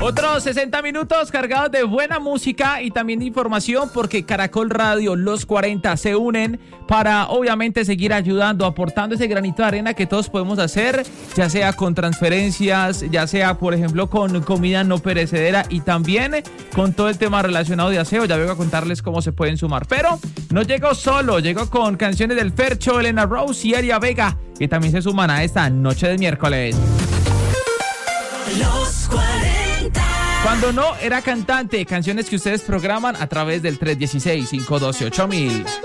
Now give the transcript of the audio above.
Otros 60 minutos cargados de buena música y también de información, porque Caracol Radio, los 40 se unen para obviamente seguir ayudando, aportando ese granito de arena que todos podemos hacer, ya sea con transferencias, ya sea por ejemplo con comida no perecedera y también con todo el tema relacionado de aseo. Ya vengo a contarles cómo se pueden sumar, pero no llego solo, llego con canciones del Fercho, Elena Rose y Aria Vega, que también se suman a esta noche de miércoles. Los 40. Cuando no era cantante, canciones que ustedes programan a través del 316-512-8000.